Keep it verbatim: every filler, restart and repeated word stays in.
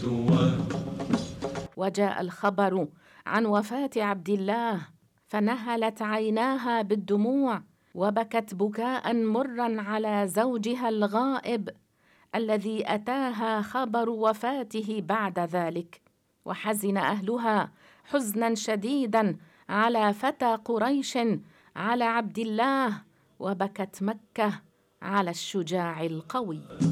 وجاء الخبر عن وفاة عبد الله فنهلت عيناها بالدموع وبكت بكاء مرا على زوجها الغائب الذي أتاها خبر وفاته بعد ذلك. وحزن أهلها حزنا شديدا على فتى قريش، على عبد الله، وبكت مكة على الشجاع القوي.